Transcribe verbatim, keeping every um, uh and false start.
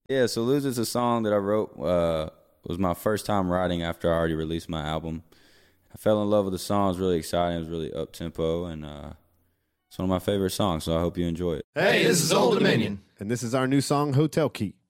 Yeah, so Lose It's a song that I wrote. Uh, it was my first time writing after I already released my album. I fell in love with the song. It was really exciting. It was really up-tempo, and uh, it's one of my favorite songs, so I hope you enjoy it. Hey, this is Old Dominion. And this is our new song, Hotel Key.